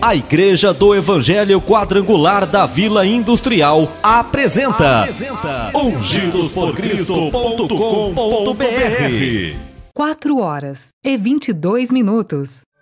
A Igreja do Evangelho Quadrangular da Vila Industrial apresenta ungidosporcristo.com.br. 4 horas e 22 minutos.